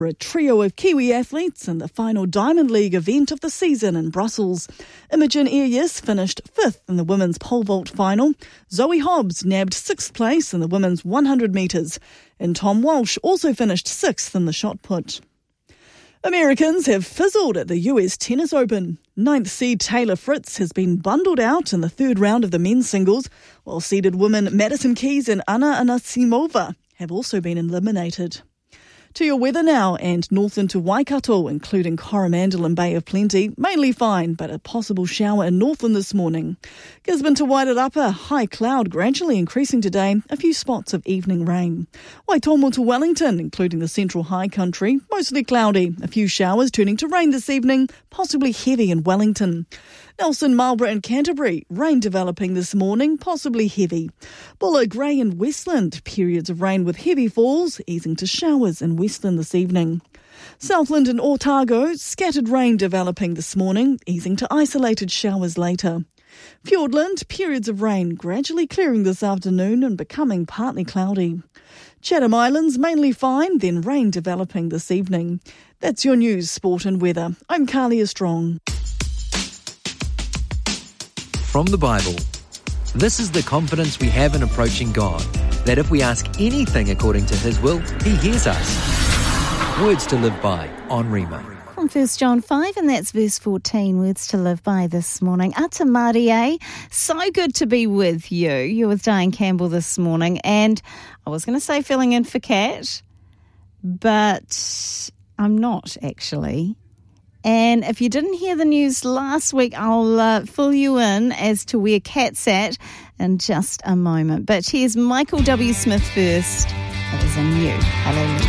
A trio of Kiwi athletes in the final Diamond League event of the season in Brussels. Imogen Arias finished 5th in the women's pole vault final. Zoe Hobbs nabbed 6th place in the women's 100 metres. And Tom Walsh also finished 6th in the shot put. Americans have fizzled at the US Tennis Open. 9th seed Taylor Fritz has been bundled out in the third round of the men's singles, while seeded women Madison Keys and Anna Anisimova have also been eliminated. To your weather now, and north into Waikato, including Coromandel and Bay of Plenty, mainly fine, but a possible shower in Northland this morning. Gisborne to Wairarapa, high cloud gradually increasing today, a few spots of evening rain. Waitomo to Wellington, including the central high country, mostly cloudy, a few showers turning to rain this evening, possibly heavy in Wellington. Nelson, Marlborough and Canterbury, rain developing this morning, possibly heavy. Buller, Grey and Westland, periods of rain with heavy falls, easing to showers in Westland this evening. Southland and Otago, scattered rain developing this morning, easing to isolated showers later. Fiordland, periods of rain gradually clearing this afternoon and becoming partly cloudy. Chatham Islands, mainly fine, then rain developing this evening. That's your news, sport and weather. I'm Carlia Strong. From the Bible. This is the confidence we have in approaching God, that if we ask anything according to His will, He hears us. Words to live by on Rima. From 1 John 5, and that's verse 14, words to live by this morning. Ata Marie, so good to be with you. You're with Diane Campbell this morning, and I was going to say filling in for Kat, but I'm not actually. And if you didn't hear the news last week, I'll fill you in as to where Kat's at in just a moment. But here's Michael W. Smith first. It was in you. Hallelujah.